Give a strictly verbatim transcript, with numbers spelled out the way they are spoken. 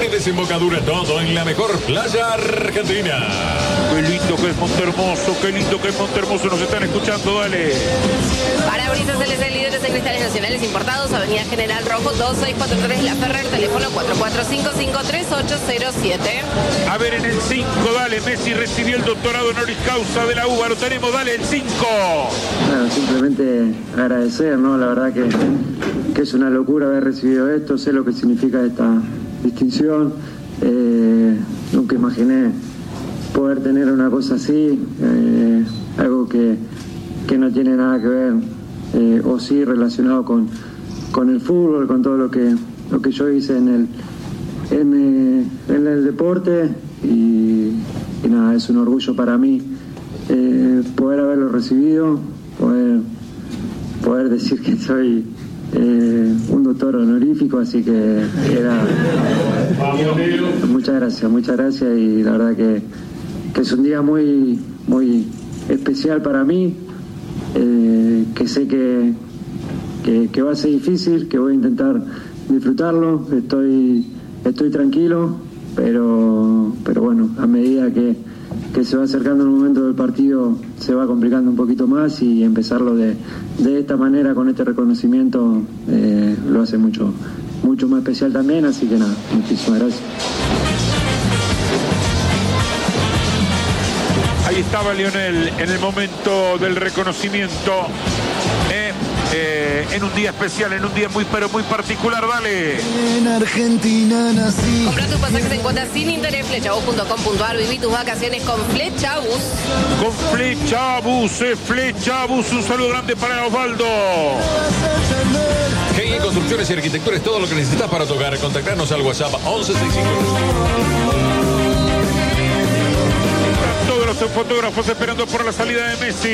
y desembocadura, todo en la mejor playa argentina. Qué lindo que es Montehermoso, qué lindo que es Montehermoso, nos están escuchando, dale. Parabrisas L C líderes en cristales nacionales importados, Avenida General Rojo dos seis cuatro tres La Ferrer, teléfono cuatro cuatro cinco cinco tres ocho cero siete. A ver, en el cinco, dale, Messi recibió el doctorado honoris causa de la U B A, lo tenemos, dale, el cinco. Bueno, simplemente agradecer, ¿no? La verdad que, que es una locura haber recibido esto, sé lo que significa esta distinción, eh, nunca imaginé poder tener una cosa así, eh, algo que, que no tiene nada que ver, eh, o sí relacionado con, con el fútbol, con todo lo que, lo que yo hice en el, en, eh, en el deporte, y, y nada, es un orgullo para mí eh, poder haberlo recibido, poder, poder decir que soy eh, un doctor honorífico, así que era... Muchas gracias, muchas gracias, y la verdad que, que es un día muy, muy especial para mí, eh, que sé que, que, que va a ser difícil, que voy a intentar disfrutarlo, estoy, estoy tranquilo, pero, pero bueno, a medida que, que se va acercando el momento del partido se va complicando un poquito más, y empezarlo de, de esta manera, con este reconocimiento, eh, lo hace mucho, mucho más especial también, así que nada, muchísimas gracias. Ahí estaba Lionel en el momento del reconocimiento, eh, eh, en un día especial, en un día muy pero muy particular, dale. En Argentina nací. Compra tus pasajes en cuotas sin interés, flechabus punto com punto ar, viví tus vacaciones con Flechabus. Con Flechabus, eh, Flechabus, un saludo grande para Osvaldo. G I Construcciones y Arquitectura es todo lo que necesitas para tocar. Contactarnos al WhatsApp once sesenta y cinco. Todos los fotógrafos esperando por la salida de Messi.